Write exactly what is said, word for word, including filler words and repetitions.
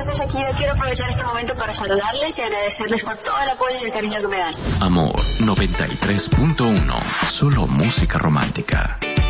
soy Shakira. Quiero aprovechar este momento para saludarles y agradecerles por todo el apoyo y el cariño que me dan. Amor noventa y tres punto uno. Solo música romántica.